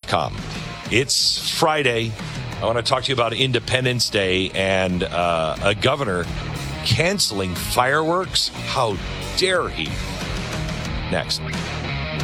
Gamescom. It's Friday. I want to talk to you about Independence Day and a governor canceling fireworks. How dare he? Next.